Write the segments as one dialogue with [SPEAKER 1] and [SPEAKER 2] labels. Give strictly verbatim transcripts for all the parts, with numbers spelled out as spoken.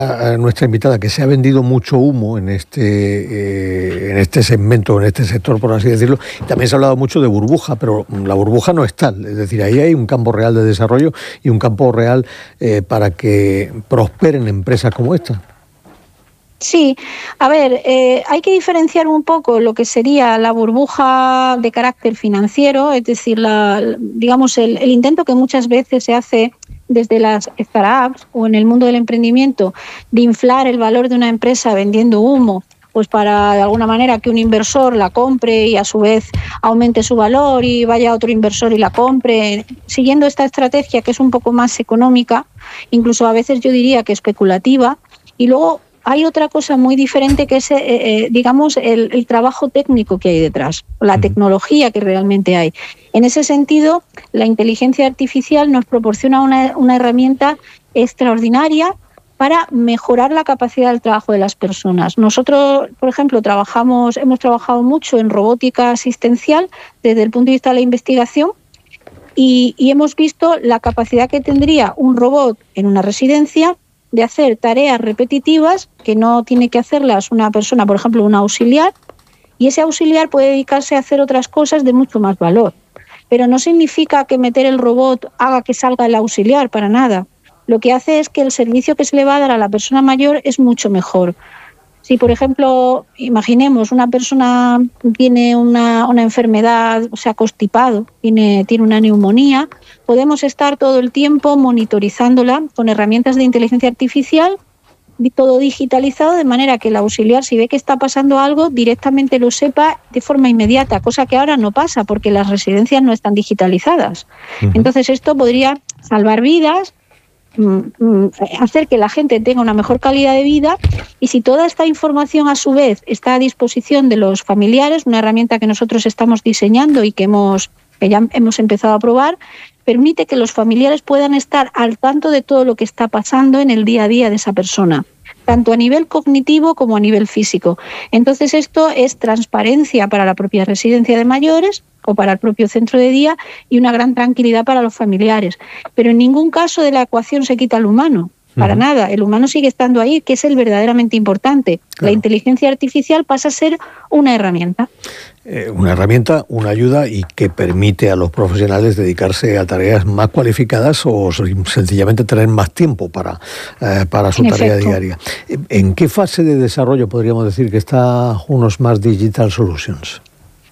[SPEAKER 1] A nuestra invitada que se ha vendido mucho humo en este eh, en este segmento, en este sector, por así decirlo. También se ha hablado mucho de burbuja, pero la burbuja no es tal. Es decir, ahí hay un campo real de desarrollo y un campo real eh, para que prosperen empresas como esta.
[SPEAKER 2] Sí, a ver, eh, hay que diferenciar un poco lo que sería la burbuja de carácter financiero, es decir, la, digamos el, el intento que muchas veces se hace desde las startups o en el mundo del emprendimiento de inflar el valor de una empresa vendiendo humo, pues para de alguna manera que un inversor la compre y a su vez aumente su valor y vaya otro inversor y la compre, siguiendo esta estrategia que es un poco más económica, incluso a veces yo diría que especulativa, y luego hay otra cosa muy diferente que es, eh, eh, digamos, el, el trabajo técnico que hay detrás, la tecnología que realmente hay. En ese sentido, la inteligencia artificial nos proporciona una, una herramienta extraordinaria para mejorar la capacidad del trabajo de las personas. Nosotros, por ejemplo, trabajamos, hemos trabajado mucho en robótica asistencial desde el punto de vista de la investigación y, y hemos visto la capacidad que tendría un robot en una residencia de hacer tareas repetitivas que no tiene que hacerlas una persona, por ejemplo, un auxiliar, y ese auxiliar puede dedicarse a hacer otras cosas de mucho más valor. Pero no significa que meter el robot haga que salga el auxiliar, para nada. Lo que hace es que el servicio que se le va a dar a la persona mayor es mucho mejor. Si, por ejemplo, imaginemos una persona tiene una, una enfermedad, o sea, constipado, tiene, tiene una neumonía, podemos estar todo el tiempo monitorizándola con herramientas de inteligencia artificial, todo digitalizado, de manera que el auxiliar, si ve que está pasando algo, directamente lo sepa de forma inmediata, cosa que ahora no pasa porque las residencias no están digitalizadas. Uh-huh. Entonces esto podría salvar vidas, hacer que la gente tenga una mejor calidad de vida, y si toda esta información a su vez está a disposición de los familiares, una herramienta que nosotros estamos diseñando y que hemos que ya hemos empezado a probar, permite que los familiares puedan estar al tanto de todo lo que está pasando en el día a día de esa persona, tanto a nivel cognitivo como a nivel físico. Entonces esto es transparencia para la propia residencia de mayores o para el propio centro de día y una gran tranquilidad para los familiares. Pero en ningún caso de la ecuación se quita el humano, para uh-huh. nada. El humano sigue estando ahí, que es el verdaderamente importante. Claro. La inteligencia artificial pasa a ser una herramienta.
[SPEAKER 1] Eh, una herramienta, una ayuda y que permite a los profesionales dedicarse a tareas más cualificadas o sencillamente tener más tiempo para, eh, para su en tarea efecto. diaria. ¿En qué fase de desarrollo podríamos decir que está Junosmart Digital Solutions?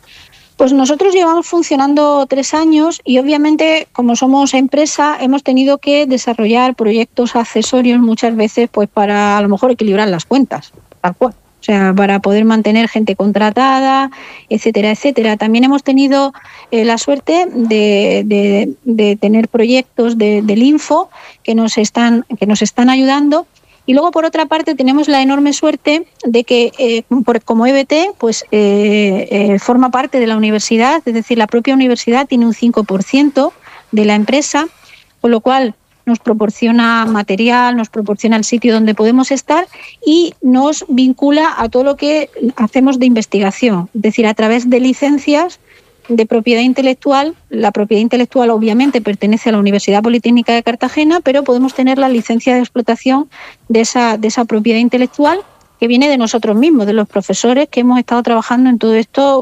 [SPEAKER 2] Pues nosotros llevamos funcionando tres años y obviamente, como somos empresa, hemos tenido que desarrollar proyectos accesorios muchas veces pues para a lo mejor equilibrar las cuentas, tal cual. O sea, para poder mantener gente contratada, etcétera, etcétera. También hemos tenido eh, la suerte de, de, de tener proyectos de, del Info que nos están, que nos están ayudando. Y luego, por otra parte, tenemos la enorme suerte de que, eh, por, como E B T, pues eh, eh, forma parte de la universidad, es decir, la propia universidad tiene un cinco por ciento de la empresa, con lo cual nos proporciona material, nos proporciona el sitio donde podemos estar y nos vincula a todo lo que hacemos de investigación, es decir, a través de licencias de propiedad intelectual. La propiedad intelectual obviamente pertenece a la Universidad Politécnica de Cartagena, pero podemos tener la licencia de explotación de esa, de esa propiedad intelectual que viene de nosotros mismos, de los profesores que hemos estado trabajando en todo esto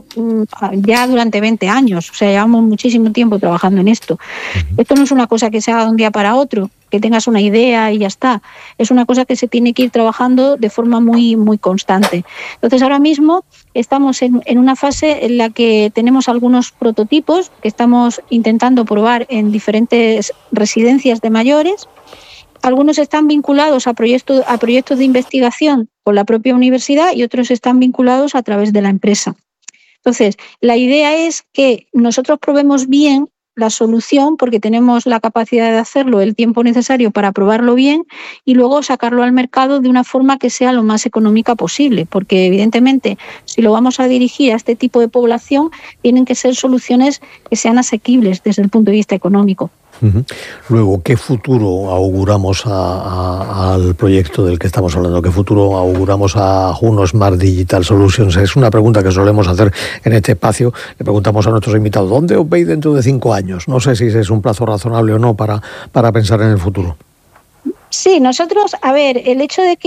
[SPEAKER 2] ya durante veinte años. O sea, llevamos muchísimo tiempo trabajando en esto. Esto no es una cosa que se haga de un día para otro, que tengas una idea y ya está. Es una cosa que se tiene que ir trabajando de forma muy, muy constante. Entonces, ahora mismo estamos en, en una fase en la que tenemos algunos prototipos que estamos intentando probar en diferentes residencias de mayores. Algunos están vinculados a proyectos, a proyectos de investigación con la propia universidad y otros están vinculados a través de la empresa. Entonces, la idea es que nosotros probemos bien la solución porque tenemos la capacidad de hacerlo, el tiempo necesario para probarlo bien y luego sacarlo al mercado de una forma que sea lo más económica posible, porque evidentemente si lo vamos a dirigir a este tipo de población tienen que ser soluciones que sean asequibles desde el punto de vista económico.
[SPEAKER 1] Uh-huh. Luego, ¿qué futuro auguramos a, a, al proyecto del que estamos hablando? ¿Qué futuro auguramos a Junosmart Digital Solutions? Es una pregunta que solemos hacer en este espacio. Le preguntamos a nuestros invitados, ¿dónde os veis dentro de cinco años? No sé si es un plazo razonable o no para, para pensar en el futuro.
[SPEAKER 2] Sí, nosotros, a ver, el hecho de que